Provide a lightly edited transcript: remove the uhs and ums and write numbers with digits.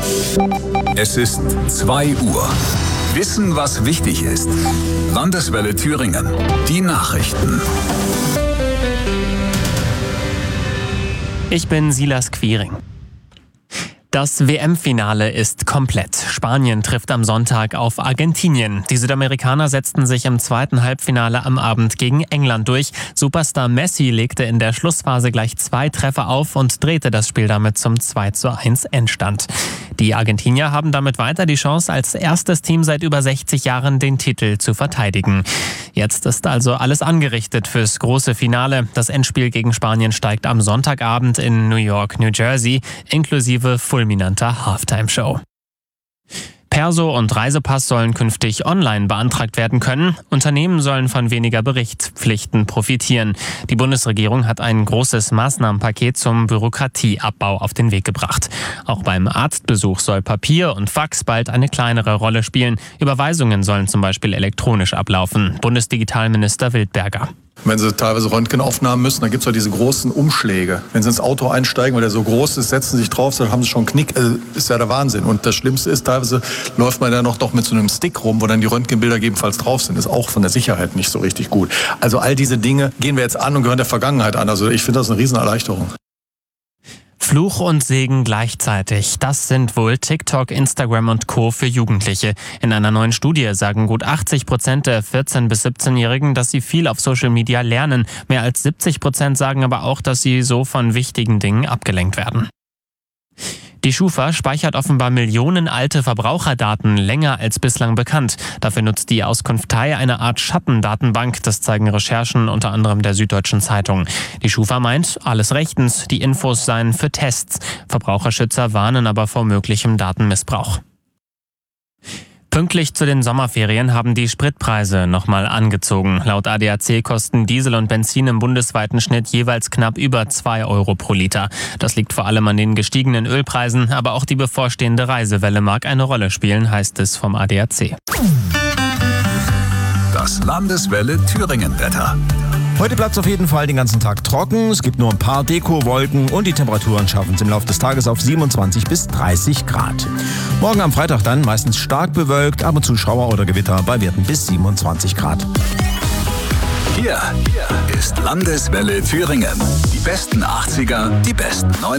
Es ist 2 Uhr. Wissen, was wichtig ist. Landeswelle Thüringen. Die Nachrichten. Ich bin Silas Quiring. Das WM-Finale ist komplett. Spanien trifft am Sonntag auf Argentinien. Die Südamerikaner setzten sich im zweiten Halbfinale am Abend gegen England durch. Superstar Messi legte in der Schlussphase gleich 2 Treffer auf und drehte das Spiel damit zum 2:1 Endstand. Die Argentinier haben damit weiter die Chance, als erstes Team seit über 60 Jahren den Titel zu verteidigen. Jetzt ist also alles angerichtet fürs große Finale. Das Endspiel gegen Spanien steigt am Sonntagabend in New York, New Jersey, inklusive fulminanter Halftime-Show. Perso und Reisepass sollen künftig online beantragt werden können. Unternehmen sollen von weniger Berichtspflichten profitieren. Die Bundesregierung hat ein großes Maßnahmenpaket zum Bürokratieabbau auf den Weg gebracht. Auch beim Arztbesuch soll Papier und Fax bald eine kleinere Rolle spielen. Überweisungen sollen zum Beispiel elektronisch ablaufen. Bundesdigitalminister Wildberger. Wenn Sie teilweise Röntgenaufnahmen müssen, dann gibt es ja diese großen Umschläge. Wenn Sie ins Auto einsteigen, weil der so groß ist, setzen Sie sich drauf, dann haben Sie schon einen Knick. Ist ja der Wahnsinn. Und das Schlimmste ist, teilweise läuft man ja noch mit so einem Stick rum, wo dann die Röntgenbilder gegebenenfalls drauf sind. Ist auch von der Sicherheit nicht so richtig gut. Also all diese Dinge gehen wir jetzt an und gehören der Vergangenheit an. Also ich finde das eine Riesenerleichterung. Fluch und Segen gleichzeitig. Das sind wohl TikTok, Instagram und Co. für Jugendliche. In einer neuen Studie sagen gut 80% der 14- bis 17-Jährigen, dass sie viel auf Social Media lernen. Mehr als 70% sagen aber auch, dass sie so von wichtigen Dingen abgelenkt werden. Die Schufa speichert offenbar Millionen alte Verbraucherdaten länger als bislang bekannt. Dafür nutzt die Auskunftei eine Art Schattendatenbank. Das zeigen Recherchen unter anderem der Süddeutschen Zeitung. Die Schufa meint, alles rechtens, die Infos seien für Tests. Verbraucherschützer warnen aber vor möglichem Datenmissbrauch. Pünktlich zu den Sommerferien haben die Spritpreise nochmal angezogen. Laut ADAC kosten Diesel und Benzin im bundesweiten Schnitt jeweils knapp über 2 Euro pro Liter. Das liegt vor allem an den gestiegenen Ölpreisen, aber auch die bevorstehende Reisewelle mag eine Rolle spielen, heißt es vom ADAC. Das Landeswelle Thüringen-Wetter. Heute bleibt es auf jeden Fall den ganzen Tag trocken. Es gibt nur ein paar Dekowolken und die Temperaturen schaffen es im Laufe des Tages auf 27 bis 30 Grad. Morgen am Freitag dann meistens stark bewölkt, ab und zu Schauer oder Gewitter bei Werten bis 27 Grad. Hier ist Landeswelle Thüringen. Die besten 80er, die besten 90er.